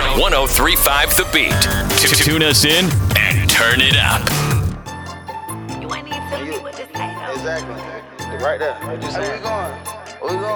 1035 The Beat. Tune us in and turn it up. You ain't even tell me what to say. Exactly. Right there. What you saying? Where we going?